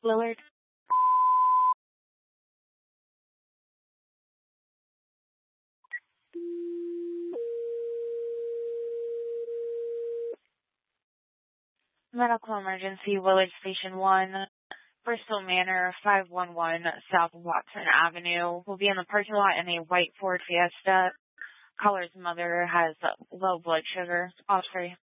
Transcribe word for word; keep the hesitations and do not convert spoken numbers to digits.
Willard. Medical emergency, Willard Station one, Bristol Manor, five one one South Watson Avenue. Will be in the parking lot in a white Ford Fiesta. Caller's mother has low blood sugar. All three.